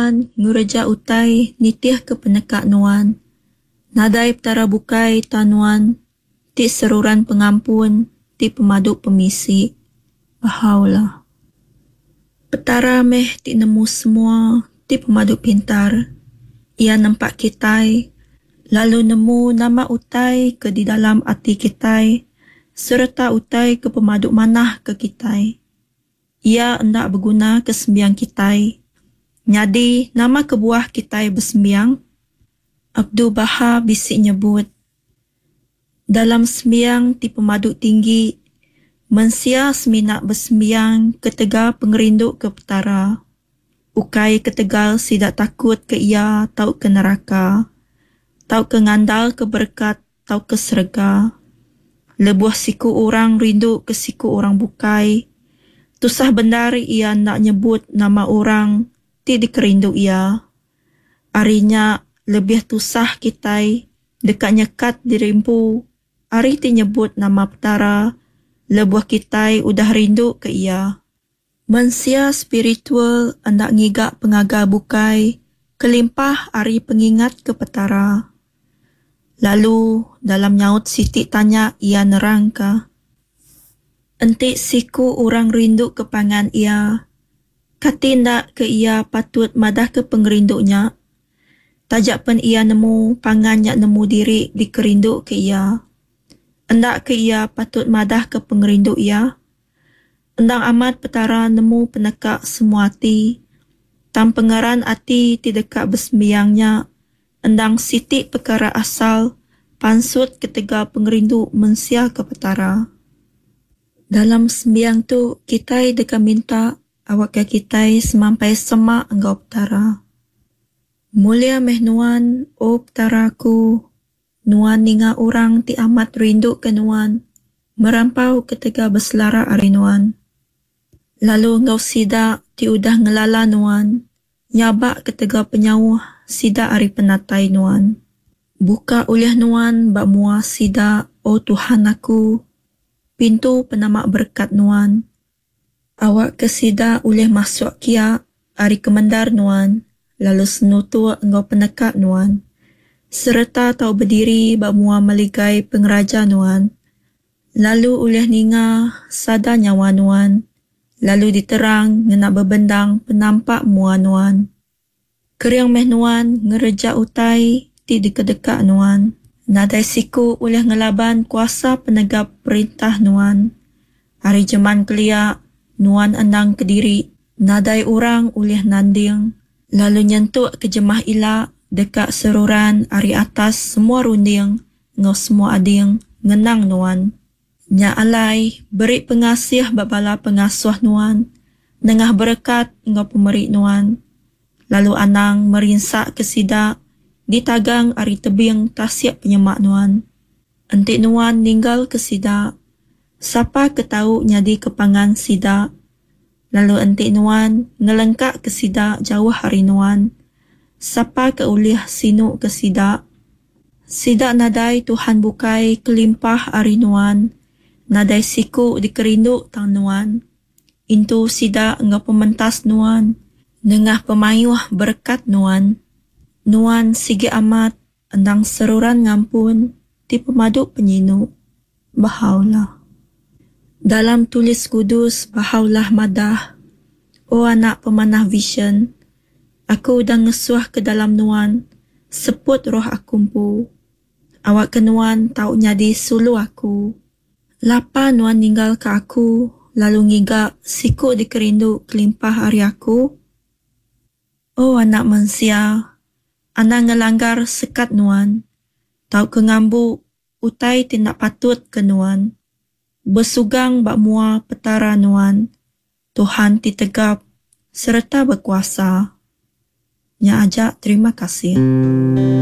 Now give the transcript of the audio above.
nuan ngureja utai nitih ke penekak nuan. Nadai petara bukai tanuan, ti seruran pengampun, ti pemaduk pemisi. Bahaulah. Petara meh ti nemu semua, ti pemaduk pintar. Ia nampak kitai, lalu nemu nama utai ke di dalam hati kitai, serta utai ke pemaduk manah ke kitai. Ia hendak berguna ke sembiang kitai. Nyadi nama kebuah kitai bersembiang, Abdul Baha bisik nyebut. Dalam sembiang ti pemaduk tinggi, mensia seminak bersembiang ketegal pengerinduk ke petara. Ukai ketegal sidak takut ke ia tau ke neraka, tau ke ngandal ke berkat, tau ke serga. Lebuh siku orang rindu ke siku orang bukai. Tusah bendar ia nak nyebut nama orang, ti dikerinduk ia. Arinya lebih tusah kitai, dekat nyekat dirimpu. Ari ti nyebut nama petara, lebuh kitai udah rindu ke ia. Mensia spiritual hendak ngigak pengagal bukai, kelimpah ari pengingat ke petara. Lalu dalam nyaut Siti tanya ia nerangka. Entik siku orang rindu ke pangan ia, kati ndak ke ia patut madah ke pengerinduknya. Tajak pen ia nemu pangan yak nemu diri dikerinduk ke ia. Endak ke ia patut madah ke pengerinduk ia. Endang amat petara nemu penekak semua hati. Tam pengeran hati ti dekat bersembiangnya. Endang Siti perkara asal pansut ketegal pengerinduk mensia ke petara. Dalam sembiang tu kitai dekat minta awak ke kitai semampai semak engkau petara. Mulia meh nuan, o petaraku, nuan ninga orang ti amat rindu ke nuan, merampau ketika berselara ari nuan. Lalu engkau sidak ti udah ngelala nuan, nyabak ketika penyawah sidak ari penatai nuan. Buka uliah nuan bak mua sidak, o Tuhan aku, pintu penamak berkat nuan. Awak kesidak uliah masuk kia ari kemendar nuan. Lalu senutu engkau penekak nuan, serta tau berdiri bak mua meligai pengeraja nuan. Lalu uliah ninga sada nyawa nuan, lalu diterang ngenak berbendang penampak mua nuan. Keriang meh nuan ngereja utai ti dekat-dekat nuan. Nadai siku uliah ngelaban kuasa penegak perintah nuan. Hari jeman kelia nuan endang kediri, nadai orang uliah nanding. Lalu nyentuk ke jemah ilak dekat seruran ari atas semua runding, ngau semua ading, ngenang nuan. Nya alai, beri pengasih babala pengasuh nuan, nengah berkat ngau pemeri nuan. Lalu anang merinsak ke sidak, ditagang ari tebing tasiap penyemak nuan. Entik nuan ninggal ke sidak, siapa ketau nyadi kepangan sidak. Lalu entik nuan ngelengkak ke sidak jauh hari nuan. Sapa ke uliah sinuk ke sidak. Sidak nadai Tuhan bukai kelimpah hari nuan. Nadai siku dikerinduk tang nuan. Intu sidak engkau pementas nuan. Nengah pemayuh berkat nuan. Nuan sige amat endang seruran ngampun ti pemaduk penyinuk. Bahaulah. Dalam tulis kudus bahaulah madah, o anak pemanah vision, aku dah ngesuah ke dalam nuan, seput roh akumpu. Awak ke nuan tau nyadi sulu aku. Lapa nuan ninggal ke aku, lalu ngigak siku dikerindu kelimpah hari aku. O anak manusia, anak ngelanggar sekat nuan, tau ke ngambu utai tindak patut ke nuan. Bersugang bak mua petara nuan, Tuhan titegap serta berkuasa. Nya ajak terima kasih.